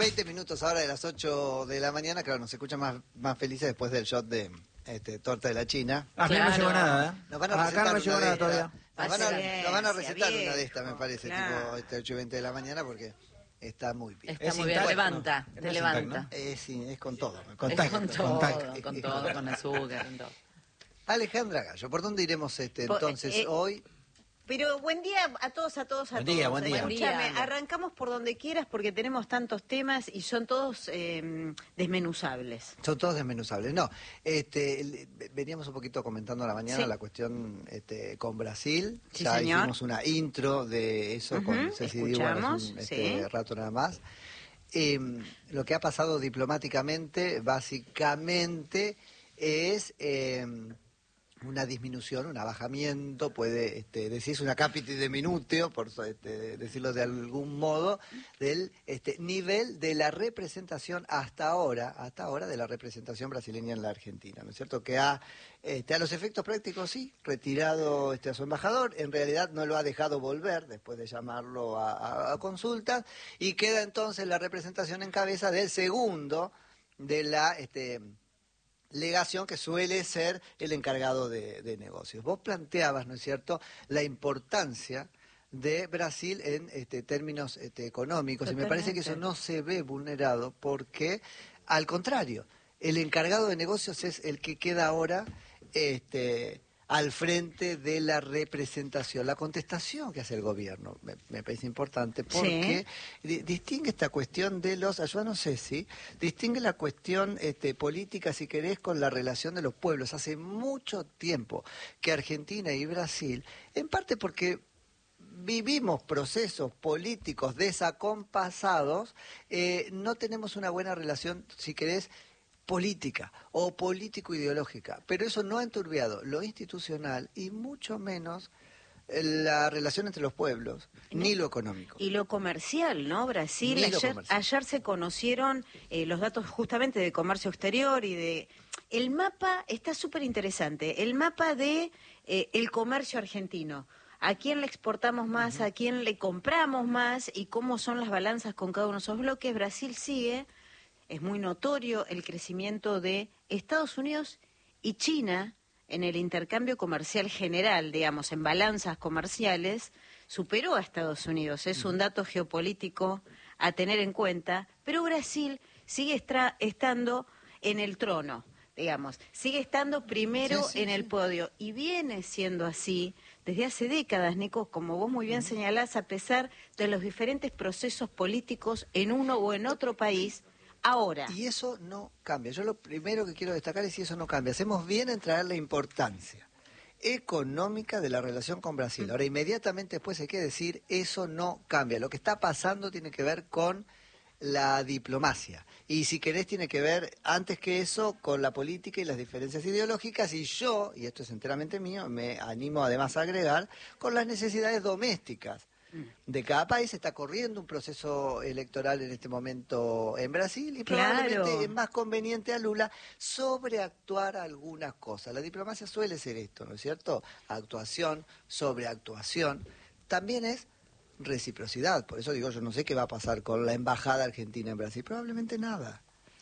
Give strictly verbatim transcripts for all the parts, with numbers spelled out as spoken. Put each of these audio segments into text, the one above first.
veinte minutos ahora de las ocho de la mañana. Claro, nos escuchan más, más felices después del shot de este, torta de la China. A mí no me llegó nada, ¿eh? Nos van a Acá recetar no me llegó una de nada todavía. estas. Nos van a, nos van a recetar una de estas, me parece, claro. tipo este, ocho y veinte de la mañana, porque está muy bien. Está Es muy bien, intact, levanta, ¿no? te No es levanta. intact, ¿no? Eh, sí, es con todo. Es Contacto, con todo, contacto. con todo, con azúcar, con todo. Alejandra Gallo, ¿por dónde iremos este Po- entonces eh, hoy? Pero buen día a todos, a todos, a Buen todos. día, buen día. Escúchame, Buen día. arrancamos por donde quieras porque tenemos tantos temas y son todos eh, desmenuzables. Son todos desmenuzables. No, este, el- veníamos un poquito comentando a la mañana Sí. la cuestión este, con Brasil. Sí, ya señor. hicimos una intro de eso con Ujú, Ceci Diwan hace un escuchamos, este, sí. rato nada más. Eh, lo que ha pasado diplomáticamente, básicamente, es eh, una disminución, un abajamiento, puede este, decirse una capite de minutio, por so- este, decirlo de algún modo, del este, nivel de la representación hasta ahora, hasta ahora de la representación brasileña en la Argentina, ¿no es cierto? Que ha, este, a los efectos prácticos sí, retirado este, a su embajador, en realidad no lo ha dejado volver después de llamarlo a, a, a consultas, y queda entonces la representación en cabeza del segundo de la... Este, legación que suele ser el encargado de, de negocios. Vos planteabas, ¿no es cierto?, la importancia de Brasil en este, términos este, económicos, y me parece que eso no se ve vulnerado porque, al contrario, el encargado de negocios es el que queda ahora este, al frente de la representación. La contestación que hace el gobierno me, me parece importante porque di- distingue esta cuestión de los, ayúdanos Ceci, distingue la cuestión este, política, si querés, con la relación de los pueblos. Hace mucho tiempo que Argentina y Brasil, en parte porque vivimos procesos políticos desacompasados, eh, no tenemos una buena relación, si querés, política o político-ideológica, pero eso no ha enturbiado lo institucional y mucho menos eh, la relación entre los pueblos, ni lo económico. Y lo comercial, ¿no? Brasil, Ni lo ayer, comercial. ayer se conocieron eh, los datos justamente de comercio exterior y de... El mapa está súper interesante, el mapa de eh, el comercio argentino. ¿A quién le exportamos más? ¿A quién le compramos más? ¿Y cómo son las balanzas con cada uno de esos bloques? Brasil sigue, es muy notorio el crecimiento de Estados Unidos y China en el intercambio comercial general, digamos, en balanzas comerciales, superó a Estados Unidos. Es un dato geopolítico a tener en cuenta, pero Brasil sigue estra- estando en el trono, digamos, sigue estando primero Sí, sí, en el sí. podio y viene siendo así desde hace décadas, Nico, como vos muy bien señalás, a pesar de los diferentes procesos políticos en uno o en otro país. Ahora, Y eso no cambia. Yo lo primero que quiero destacar es si eso no cambia. Hacemos bien en traer la importancia económica de la relación con Brasil. Ahora, inmediatamente después hay que decir, eso no cambia. Lo que está pasando tiene que ver con la diplomacia. Y si querés, tiene que ver, antes que eso, con la política y las diferencias ideológicas. Y yo, y esto es enteramente mío, me animo además a agregar, con las necesidades domésticas de cada país. Está corriendo un proceso electoral en este momento en Brasil y Claro. probablemente es más conveniente a Lula sobreactuar algunas cosas. La diplomacia suele ser esto, ¿no es cierto? Actuación, sobreactuación. También es reciprocidad. Por eso digo, yo no sé qué va a pasar con la embajada argentina en Brasil. Probablemente nada.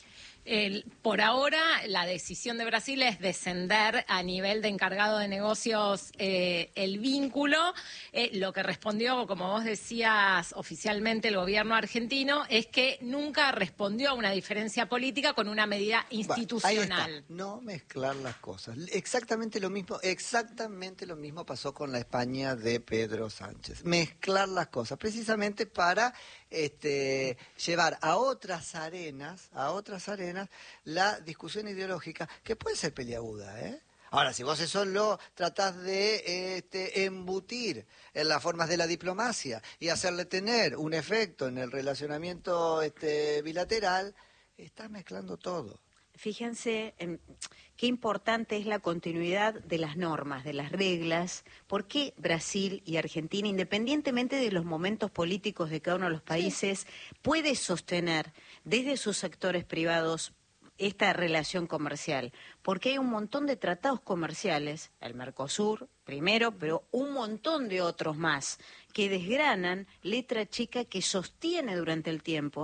El- por ahora, la decisión de Brasil es descender a nivel de encargado de negocios eh, el vínculo. Eh, lo que respondió, como vos decías, oficialmente el gobierno argentino es que nunca respondió a una diferencia política con una medida Bueno, ahí institucional. está. No mezclar las cosas. Exactamente lo mismo, exactamente lo mismo pasó con la España de Pedro Sánchez. Mezclar las cosas, precisamente para este, llevar a otras arenas, a otras arenas, la discusión ideológica, que puede ser peliaguda, ¿eh? Ahora, si vos eso lo tratás de este, embutir en las formas de la diplomacia y hacerle tener un efecto en el relacionamiento este, bilateral, estás mezclando todo. fíjense en qué importante es la continuidad de las normas, de las reglas. ¿Por qué Brasil y Argentina, independientemente de los momentos políticos de cada uno de los países, puede sostener desde sus sectores privados esta relación comercial? Porque hay un montón de tratados comerciales, el Mercosur primero, pero un montón de otros más, que desgranan letra chica que sostiene durante el tiempo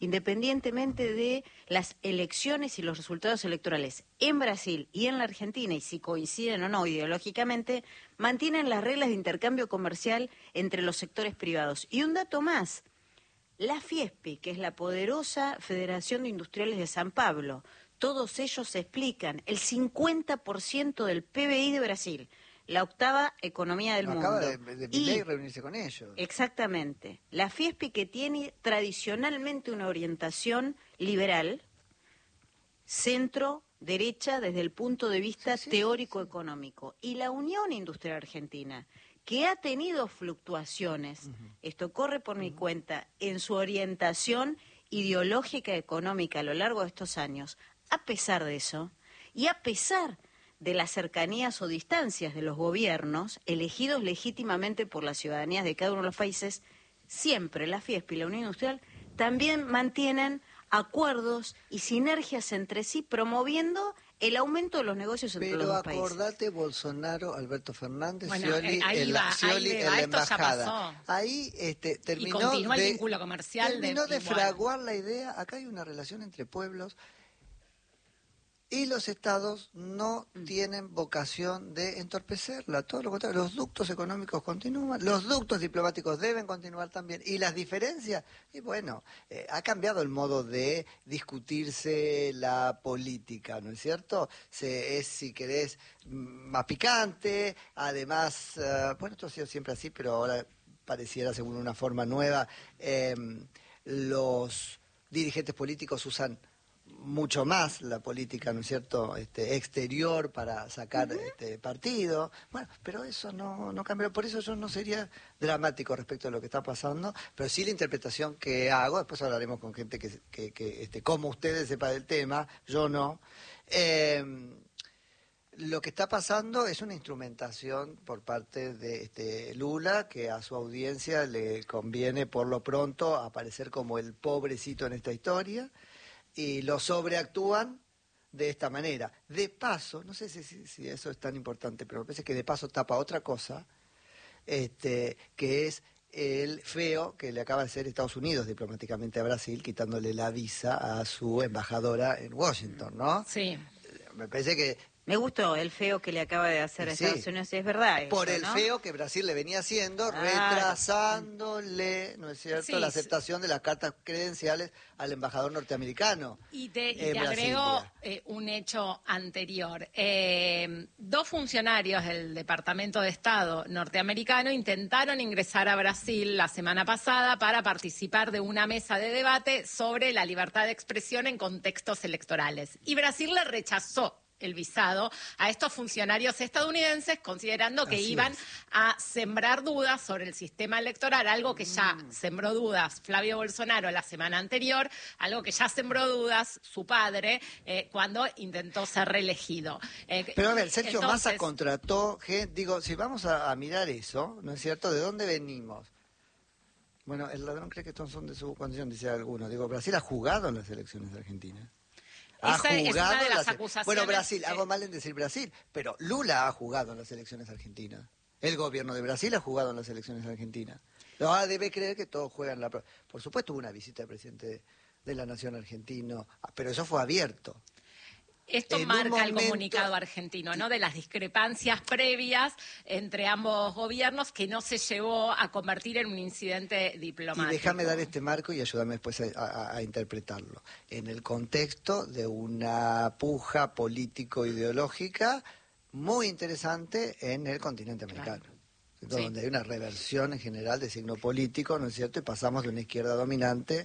independientemente de las elecciones y los resultados electorales en Brasil y en la Argentina, y si coinciden o no ideológicamente, mantienen las reglas de intercambio comercial entre los sectores privados. Y un dato más, la Fiespi, que es la poderosa Federación de Industriales de San Pablo, todos ellos explican el cincuenta por ciento del P B I de Brasil, la octava economía del Acaba mundo. de, de Milei reunirse con ellos. Exactamente. La Fiespi, que tiene tradicionalmente una orientación liberal, centro-derecha desde el punto de vista sí, sí, teórico-económico. Y la Unión Industrial Argentina, que ha tenido fluctuaciones, uh-huh. esto corre por uh-huh. mi cuenta, en su orientación ideológica económica a lo largo de estos años, a pesar de eso, y a pesar de las cercanías o distancias de los gobiernos elegidos legítimamente por las ciudadanías de cada uno de los países, siempre la Fiespi y la Unión Industrial también mantienen acuerdos y sinergias entre sí, promoviendo el aumento de los negocios entre Pero los dos países. Pero acordate, Bolsonaro, Alberto Fernández, bueno, Scioli, eh, ahí en va, la, Scioli ahí en va, la esto embajada. Ya pasó. Ahí este, terminó y continúa de, el vínculo comercial. Terminó de, de igual. fraguar la idea, acá hay una relación entre pueblos, y los estados no mm. tienen vocación de entorpecerla, todo lo contrario, los ductos económicos continúan, los ductos diplomáticos deben continuar también, y las diferencias, y bueno, eh, ha cambiado el modo de discutirse la política, ¿no es cierto? Se, es, si querés, más picante, además, uh, bueno, esto ha sido siempre así, pero ahora pareciera, según una forma nueva, eh, los dirigentes políticos usan mucho más la política, ¿no es cierto?, este, exterior para sacar uh-huh. este partido. Bueno, pero eso no, no cambió. Por eso yo no sería dramático respecto a lo que está pasando, pero sí la interpretación que hago, después hablaremos con gente que, que, que este, como ustedes sepa del tema, yo no. Eh, lo que está pasando es una instrumentación por parte de este, Lula, que a su audiencia le conviene por lo pronto aparecer como el pobrecito en esta historia, y lo sobreactúan de esta manera. De paso, no sé si, si, si eso es tan importante, pero me parece que de paso tapa otra cosa, este, que es el feo que le acaba de hacer Estados Unidos diplomáticamente a Brasil, quitándole la visa a su embajadora en Washington, ¿no? Sí. Me parece que... Me gustó el feo que le acaba de hacer a sí, Estados Unidos, es verdad. Por eso, el ¿no? feo que Brasil le venía haciendo, ah, retrasándole, ¿no es cierto?, sí, la aceptación sí. de las cartas credenciales al embajador norteamericano. Y te, y te agrego eh, un hecho anterior. Eh, dos funcionarios del Departamento de Estado norteamericano intentaron ingresar a Brasil la semana pasada para participar de una mesa de debate sobre la libertad de expresión en contextos electorales. Y Brasil le rechazó el visado a estos funcionarios estadounidenses, considerando que Así iban es. a sembrar dudas sobre el sistema electoral, algo que ya mm. sembró dudas Flavio Bolsonaro la semana anterior, algo que ya sembró dudas su padre eh, cuando intentó ser reelegido. Eh, Pero a ver, Sergio entonces, Massa contrató, gente, digo, si vamos a, a mirar eso, ¿no es cierto?, ¿de dónde venimos? Bueno, el ladrón cree que estos son de su condición, dice alguno. Digo, Brasil ha jugado en las elecciones de Argentina. Ha Esa es una de las, las acusaciones. Bueno, Brasil, hago mal en decir Brasil, pero Lula ha jugado en las elecciones argentinas. El gobierno de Brasil ha jugado en las elecciones argentinas. No debe creer que todos juegan la... Por supuesto hubo una visita del presidente de la Nación argentino, pero eso fue abierto. Esto en marca momento... el comunicado argentino, ¿no? De las discrepancias previas entre ambos gobiernos que no se llevó a convertir en un incidente diplomático. Y déjame dar este marco y ayúdame después a, a, a interpretarlo. En el contexto de una puja político-ideológica muy interesante en el continente americano. Claro. Donde sí. hay una reversión en general de signo político, ¿no es cierto? Y pasamos de una izquierda dominante...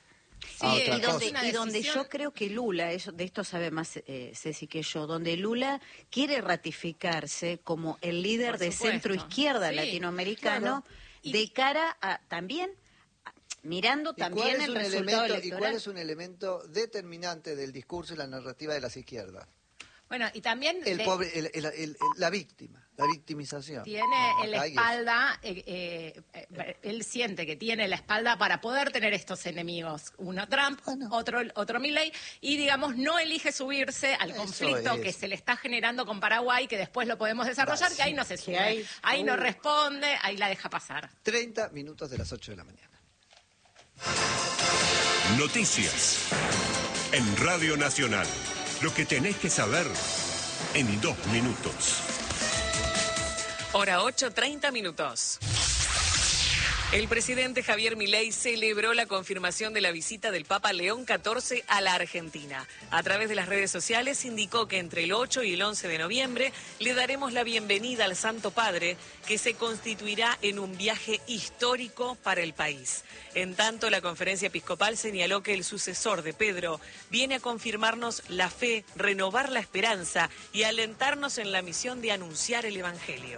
Sí, y donde, y donde yo creo que Lula, eso, de esto sabe más eh, Ceci que yo, donde Lula quiere ratificarse como el líder de centro-izquierda sí, latinoamericano claro. y, de cara a también, a, mirando también el resultado elemento, electoral. ¿Y cuál es un elemento determinante del discurso y la narrativa de las izquierdas? Bueno, y también... El de, pobre, el, el, el, el, la víctima, la victimización. Tiene en la espalda, eh, eh, eh, él siente que tiene la espalda para poder tener estos enemigos. Uno Trump, bueno. otro otro Milei, y digamos, no elige subirse al Eso conflicto es. que se le está generando con Paraguay, que después lo podemos desarrollar, Vale. que ahí no se sube. Ahí, ahí uh. no responde, ahí la deja pasar. treinta minutos de las ocho de la mañana. Noticias. En Radio Nacional. Lo que tenés que saber en dos minutos. Hora ocho, treinta minutos. El presidente Javier Milei celebró la confirmación de la visita del Papa León catorce a la Argentina. A través de las redes sociales indicó que entre el ocho y el once de noviembre le daremos la bienvenida al Santo Padre, que se constituirá en un viaje histórico para el país. En tanto, la conferencia episcopal señaló que el sucesor de Pedro viene a confirmarnos la fe, renovar la esperanza y alentarnos en la misión de anunciar el Evangelio.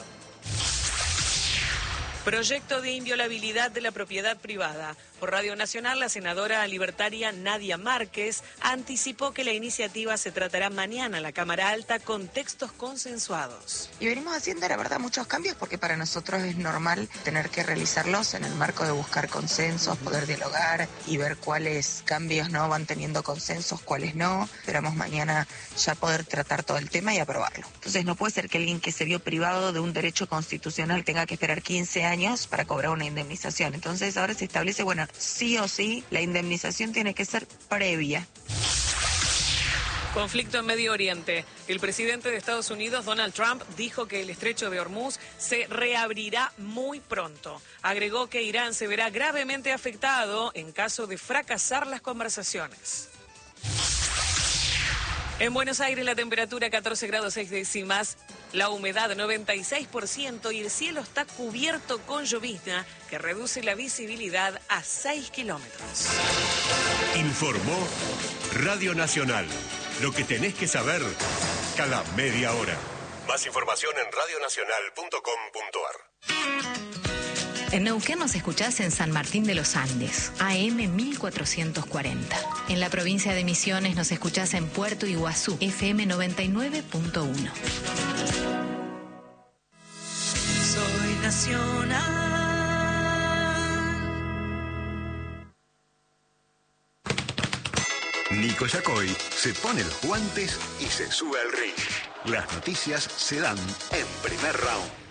Proyecto de inviolabilidad de la propiedad privada. Por Radio Nacional, la senadora libertaria Nadia Márquez anticipó que la iniciativa se tratará mañana en la Cámara Alta con textos consensuados. Y venimos haciendo, la verdad, muchos cambios porque para nosotros es normal tener que realizarlos en el marco de buscar consensos, poder dialogar y ver cuáles cambios no van teniendo consensos, cuáles no. Esperamos mañana ya poder tratar todo el tema y aprobarlo. Entonces no puede ser que alguien que se vio privado de un derecho constitucional tenga que esperar quince años para cobrar una indemnización. Entonces ahora se establece, bueno, sí o sí, la indemnización tiene que ser previa. Conflicto en Medio Oriente. El presidente de Estados Unidos, Donald Trump, dijo que el estrecho de Hormuz se reabrirá muy pronto. Agregó que Irán se verá gravemente afectado en caso de fracasar las conversaciones. En Buenos Aires la temperatura catorce grados seis décimas, la humedad noventa y seis por ciento y el cielo está cubierto con llovizna que reduce la visibilidad a seis kilómetros. Informó Radio Nacional. Lo que tenés que saber cada media hora. Más información en radio nacional punto com punto ar. En Neuquén nos escuchás en San Martín de los Andes, A M mil cuatrocientos cuarenta. En la provincia de Misiones nos escuchás en Puerto Iguazú, F M noventa y nueve punto uno. Soy nacional. Nico Yacoy se pone los guantes y se sube al ring. Las noticias se dan en primer round.